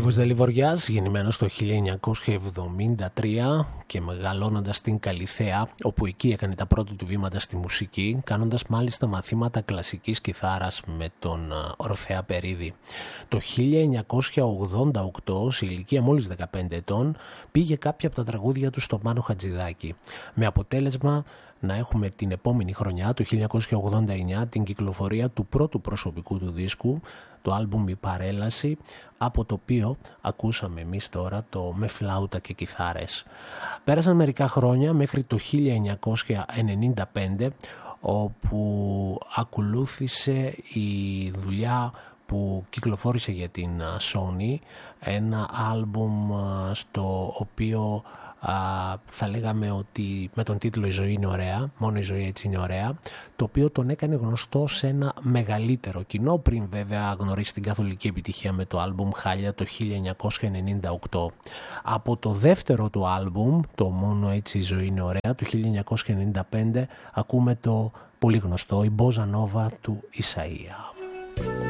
Φίβος Δελιβοριάς, γεννημένος το 1973 και μεγαλώνοντας στην Καλιθέα, όπου εκεί έκανε τα πρώτα του βήματα στη μουσική, κάνοντας μάλιστα μαθήματα κλασικής κιθάρας με τον Ορφέα Περίδη. Το 1988, σε ηλικία μόλις 15 ετών, πήγε κάποια από τα τραγούδια του στο Μάνο Χατζηδάκη, με αποτέλεσμα να έχουμε την επόμενη χρονιά, το 1989, την κυκλοφορία του πρώτου προσωπικού του δίσκου, το άλμπουμ «Η Παρέλαση», από το οποίο ακούσαμε εμείς τώρα το «Με φλάουτα και κιθάρες». Πέρασαν μερικά χρόνια μέχρι το 1995, όπου ακολούθησε η δουλειά που κυκλοφόρησε για την Sony, ένα άλμπουμ στο οποίο θα λέγαμε ότι με τον τίτλο «Η ζωή είναι ωραία», μόνο η ζωή έτσι είναι ωραία, το οποίο τον έκανε γνωστό σε ένα μεγαλύτερο κοινό, πριν βέβαια γνωρίσει την καθολική επιτυχία με το άλμπουμ «Χάλια» το 1998. Από το δεύτερο του άλμπουμ, το «Μόνο έτσι η ζωή είναι ωραία», το 1995, ακούμε το πολύ γνωστό «Η Μπόζα Νόβα» του Ισαΐα.